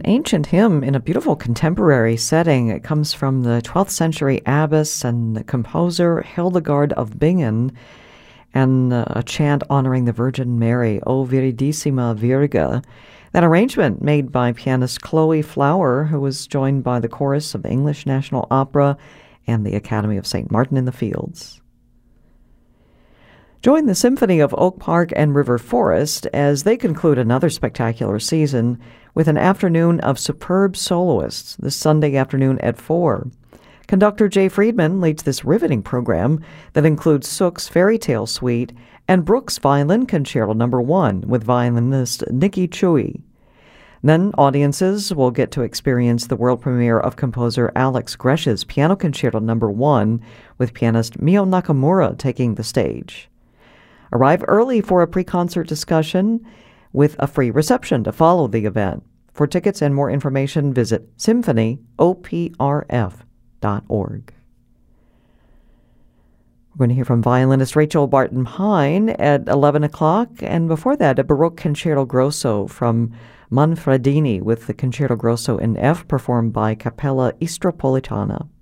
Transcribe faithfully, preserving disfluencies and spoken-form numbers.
An ancient hymn in a beautiful contemporary setting. It comes from the twelfth century abbess and the composer Hildegard of Bingen, and uh, a chant honoring the Virgin Mary, O Viridissima Virga. That arrangement made by pianist Chloe Flower, who was joined by the chorus of the English National Opera and the Academy of Saint Martin in the Fields. Join the Symphony of Oak Park and River Forest as they conclude another spectacular season with an afternoon of superb soloists this Sunday afternoon at four. Conductor Jay Friedman leads this riveting program that includes Sook's Fairy Tale Suite and Brooks' Violin Concerto Number One with violinist Nikki Chui. Then audiences will get to experience the world premiere of composer Alex Gresh's Piano Concerto Number One with pianist Mio Nakamura taking the stage. Arrive early for a pre-concert discussion with a free reception to follow the event. For tickets and more information, visit symphony o p r f dot org. We're going to hear from violinist Rachel Barton Hine at eleven o'clock, and before that, a Baroque Concerto Grosso from Manfredini with the Concerto Grosso in F performed by Cappella Istropolitana.